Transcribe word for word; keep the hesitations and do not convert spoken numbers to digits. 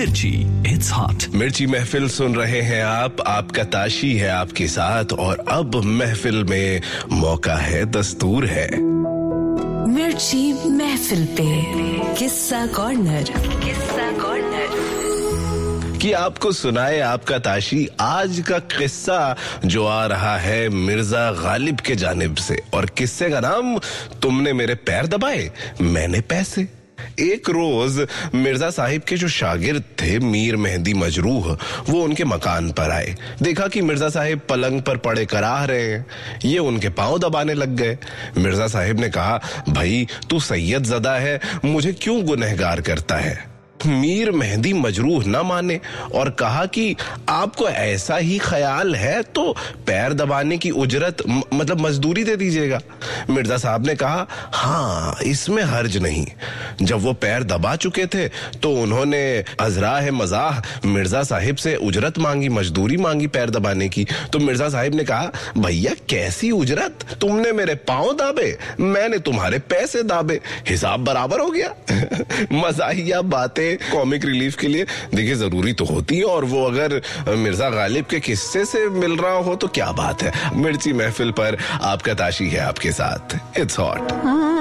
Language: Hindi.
मिर्ची, इट्स हॉट। मिर्ची महफिल सुन रहे हैं आप, आपका ताशी है आपके साथ और अब महफिल में मौका है, दस्तूर है मिर्ची महफिल पे किस्सा कॉर्नर। किस्सा कॉर्नर कि आपको सुनाए आपका ताशी आज का किस्सा जो आ रहा है मिर्जा गालिब के जानिब से, और किस्से का नाम तुमने मेरे पैर दबाए मैंने पैसे। एक रोज मिर्जा साहिब के जो शागिर्द थे मीर मेहंदी मजरूह, वो उनके मकान पर आए। देखा कि मिर्जा साहिब पलंग पर पड़े कराह रहे हैं। ये उनके पांव दबाने लग गए। मिर्जा साहिब ने कहा, भाई तू सैयद ज़दा है, मुझे क्यों गुनहगार करता है। मीर मेहंदी मजरूह न माने और कहा कि आपको ऐसा ही ख्याल है तो पैर दबाने की उजरत म, मतलब मजदूरी दे दीजिएगा। मिर्जा साहब ने कहा, हाँ इसमें हर्ज नहीं। जब वो पैर दबा चुके थे तो उन्होंने अजराह मजाह मिर्जा साहिब से उजरत मांगी, मजदूरी मांगी पैर दबाने की। तो मिर्जा साहिब ने कहा, भैया कैसी उजरत, तुमने मेरे पांव दाबे मैंने तुम्हारे पैसे दाबे, हिसाब बराबर हो गया। मजाहिया बातें कॉमिक रिलीफ के लिए देखिए जरूरी तो होती है, और वो अगर मिर्जा गालिब के किस्से से मिल रहा हो तो क्या बात है। मिर्ची महफिल पर आपका ताशी है आपके साथ, इट्स हॉट।